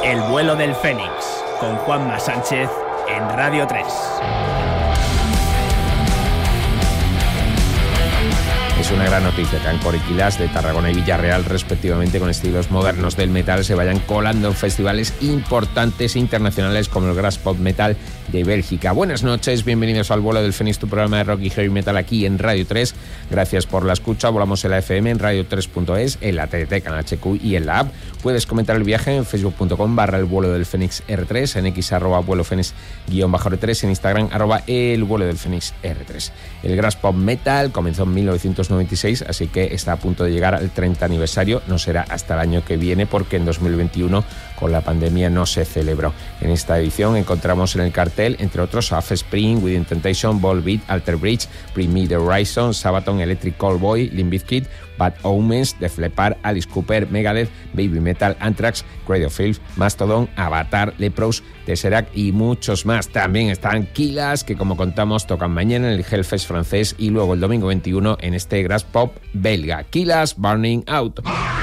El vuelo del Fénix, con Juanma Sánchez en Radio 3. Es una gran noticia que Ancor y Killaz de Tarragona y Villarreal, respectivamente, con estilos modernos del metal, se vayan colando en festivales importantes internacionales como el Graspop Metal de Bélgica. Buenas noches, bienvenidos al vuelo del Fénix, tu programa de rock y heavy metal aquí en Radio 3. Gracias por la escucha. Volamos en la FM, en radio3.es, en la TDT, Canal HQ y en la app. Puedes comentar el viaje en facebook.com/el vuelo del Fénix R3, en X @vuelo Fénix_R3, en Instagram @el vuelo del Fénix R3. El Graspop Metal comenzó en 1996, así que está a punto de llegar al 30 aniversario. No será hasta el año que viene porque en 2021 con la pandemia no se celebró. En esta edición encontramos en el cartel, entre otros, Offspring, Within Temptation, Volbeat, Alter Bridge, Bring Me the Horizon, Sabaton, Electric Callboy, Limp Bizkit, Bad Omens, Def Leppard, Alice Cooper, Megadeth, Baby Metal, Anthrax, Cradlefield, Mastodon, Avatar, Leprous, Tesseract y muchos más. También están Killaz, que como contamos tocan mañana en el Hellfest francés y luego el domingo 21 en este Graspop belga. Killaz, Burning Out.